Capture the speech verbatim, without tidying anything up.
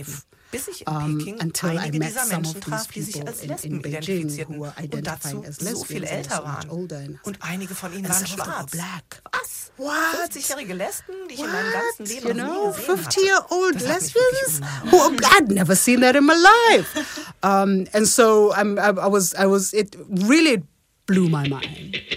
life. Bis ich in um, Peking until I einige met dieser some of Menschen these traf, die sich people als in, Lesben in Beijing identifizierten who were und identifying dazu as so viel lesbians and älter so much waren. older. And, Und einige von ihnen and waren some of them were schwarz. black. Was? What? fünfzigjährige Lesben, die ich in meinem ganzen Leben You noch know, nie gesehen hatte. fifty-year-old Das hat mich wirklich lesbians umgehauen. who are, I'd never seen that in my life. um, and so I'm, I, I was, I was, it really blew my mind.